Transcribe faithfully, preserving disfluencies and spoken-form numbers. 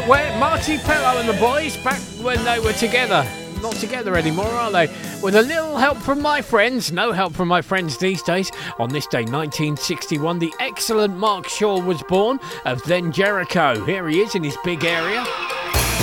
Where Marty Pello and the boys, back when they were together. Not together anymore, are they? With a little help from my friends, no help from my friends these days. On this day, nineteen sixty-one, the excellent Mark Shaw was born of then Jericho. Here he is in his big area.